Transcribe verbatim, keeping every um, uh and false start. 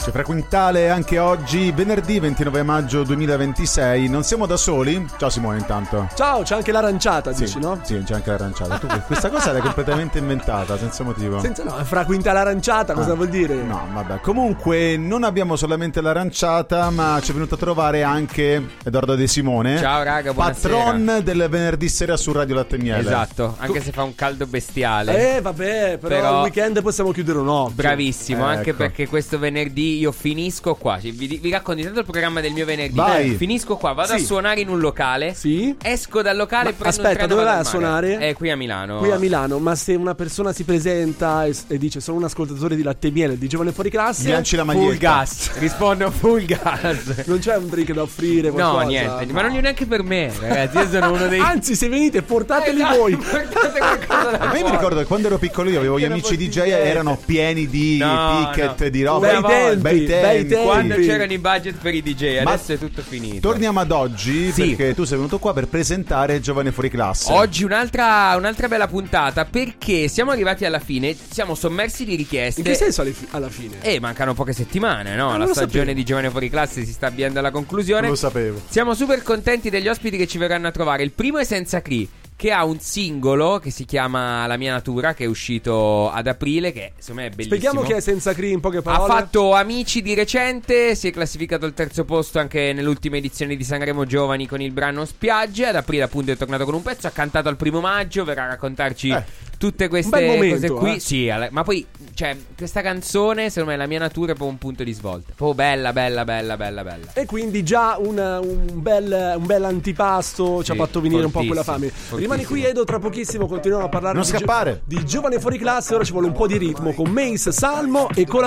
C'è Fra Quintale anche oggi, venerdì ventinove maggio duemilaventisei. Non siamo da soli? Ciao Simone intanto. Ciao, c'è anche l'aranciata, sì, dici, no? Sì, c'è anche l'aranciata. Tu questa cosa l'hai completamente inventata, senza motivo. Senza, no, Fra Quintale aranciata, cosa ah. vuol dire? No, vabbè. Comunque non abbiamo solamente l'aranciata, ma ci è venuto a trovare anche Edoardo De Simone. Ciao raga, buonasera. Patron del venerdì sera su Radio Latte e Miele. Esatto, anche tu... se fa un caldo bestiale. Eh, vabbè, però, però... il weekend possiamo chiudere un occhio. Bravissimo, eh, anche ecco. perché questo venerdì io finisco qua. Vi, vi racconto intanto il programma del mio venerdì. Vai. Finisco qua, vado sì. a suonare in un locale. Sì. Esco dal locale e prendo aspetta, un treno. dove vai a mare. suonare? Eh, qui a Milano. Qui a Milano, ma se una persona si presenta e, e dice sono un ascoltatore di Latte e Miele, di Giovane Fuori Classe, lanci la maglietta. Full gas. Rispondo full gas. Non c'è un drink da offrire, qualcosa? No, niente, no. Ma non neanche per me, ragazzi. Io sono uno dei. Anzi, se venite, portateli eh, voi. Portate qualcosa da A me mi ricordo che quando ero piccolo io avevo gli amici D J e erano pieni di no, ticket, no. di roba. Bei tempi, bei tempi. bei tempi. Quando c'erano i budget per i D J, Ma adesso è tutto finito. Torniamo ad oggi, sì. perché tu sei venuto qua per presentare Giovane Fuori Classe. Oggi un'altra, un'altra bella puntata, perché siamo arrivati alla fine, siamo sommersi di richieste. In che senso alla fine? Eh, mancano poche settimane, no? Ah, La stagione sapevo. di Giovane Fuori Classe si sta avviando alla conclusione. Non lo sapevo. Siamo super contenti degli ospiti che ci verranno a trovare. Il primo è Senza Cri, che ha un singolo che si chiama La mia natura, che è uscito ad aprile, che secondo me è bellissimo. Spieghiamo chi è Senza Cri in poche parole. Ha fatto Amici di recente, si è classificato al terzo posto anche nell'ultima edizione di Sanremo Giovani con il brano Spiagge. Ad aprile appunto è tornato con un pezzo, ha cantato al primo maggio, verrà a raccontarci eh, tutte queste momento, cose qui. eh. Sì, ma poi, cioè, questa canzone secondo me La mia natura è proprio un punto di svolta. Proprio bella, bella, bella, bella, bella. E quindi già una, un, bel, un bel antipasto ci ha sì, fatto venire un po' quella fortissimo, fame. fortissimo. Rimani qui Edo, tra pochissimo continuiamo a parlare Non di, scappare. Gio- di Giovane Fuori Classe. Ora ci vuole un po' di ritmo con Mace, Salmo e con la